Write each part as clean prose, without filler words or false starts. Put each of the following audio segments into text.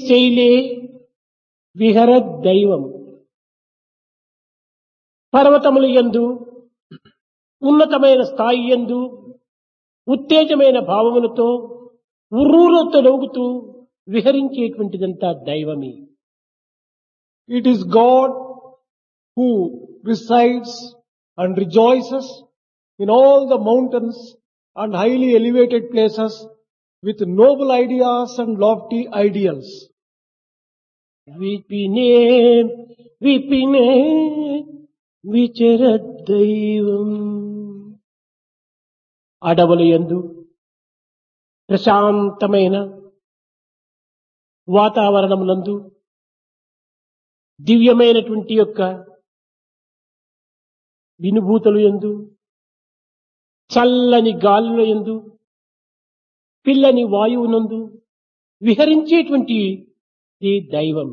శ్రీశైలే విహరదైవం. పర్వతములు యందు ఉన్నతమైన స్థాయి యందు ఉత్తేజమైన భావములతో ఉర్రూరుతో నవ్వుతూ విహరించేటువంటిదంతా దైవమే. It is God who resides and rejoices in all the mountains and highly elevated places with noble ideas and lofty ideals. విపినే విపినే విచరదైవం. అడవుల యందు ప్రశాంతమైన వాతావరణమునందు దివ్యమైనటువంటి యొక్క వినుభూతులు యందు చల్లని గాలుల యందు పిల్లని వాయువునందు విహరించేటువంటి దైవం.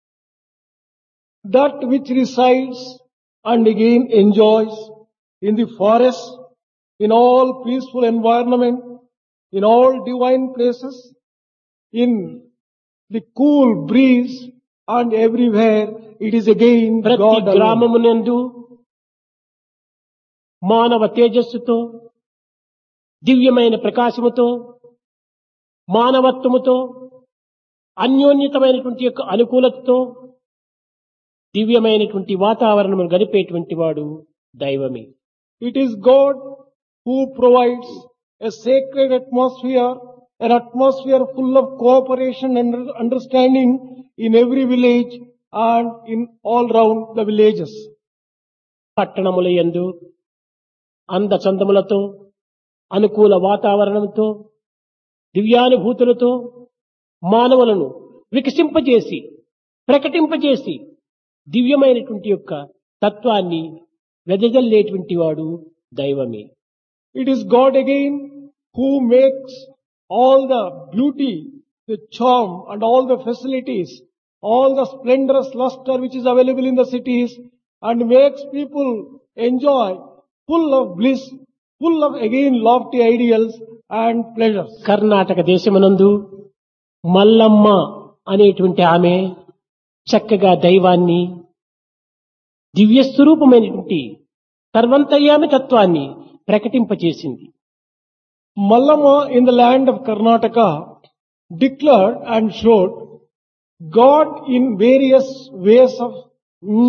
That which resides and again enjoys in the forest, in all peaceful environment, in all divine places, in the cool breeze and everywhere, it is again ప్రతి God alone. గ్రామమునందు మానవ తేజస్సుతో దివ్యమైన ప్రకాశముతో మానవత్వముతో అన్యోన్యతమైనటువంటి యొక్క అనుకూలతతో దివ్యమైనటువంటి వాతావరణము గడిపేటువంటి వాడు దైవమే. It is God who provides a sacred atmosphere, an atmosphere full of cooperation and understanding in every village and in all round the villages. పట్టణముల యందు అంద చందములతో అనుకూల వాతావరణంతో దివ్యానుభూతులతో మానవులను వికసింపజేసి ప్రకటింపజేసి దివ్యమైనటువంటి యొక్క తత్వాన్ని వెదజల్లేటువంటి వాడు దైవమే. It is God again who makes all the beauty, the charm and all the facilities, all the splendorous luster which is available in the cities and makes people enjoy full of bliss, full of again lofty ideals and pleasures. Karnataka దేశమునందు Mallamma అనేటువంటి ఆమె చక్కగా దైవాన్ని దివ్య స్వరూపమైనటువంటి సర్వంతర్యామి తత్వాన్ని ప్రకటింపచేసింది. Mallama in the land of Karnataka declared and showed God in various ways of